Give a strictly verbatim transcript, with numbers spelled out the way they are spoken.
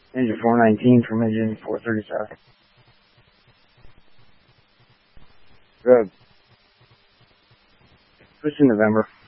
Engine four nineteen from engine four thirty-seven. Good. Switch in November.